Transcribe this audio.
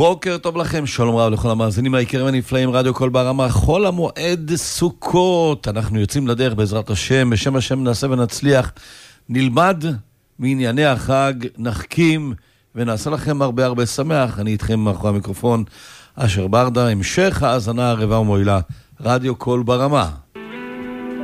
בוקר טוב לכם, שלום רב לכל המאזינים היקרים הנפלאים, רדיו קול ברמה, חול המועד סוכות. אנחנו יוצאים לדרך בעזרת השם, בשם השם נעשה ונצליח, נלמד מענייני החג, נחכים ונעשה לכם הרבה הרבה שמח. אני איתכם מאחורי המיקרופון, אשר ברדה, המשך האזנה הרבה ומועילה, רדיו קול ברמה.